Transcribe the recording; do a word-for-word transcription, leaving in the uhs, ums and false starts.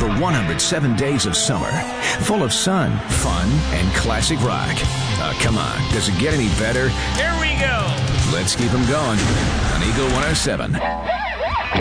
over one hundred seven days of summer, full of sun, fun, and classic rock. Uh, come on, does it get any better? Here we go. Let's keep them going on Eagle one oh seven.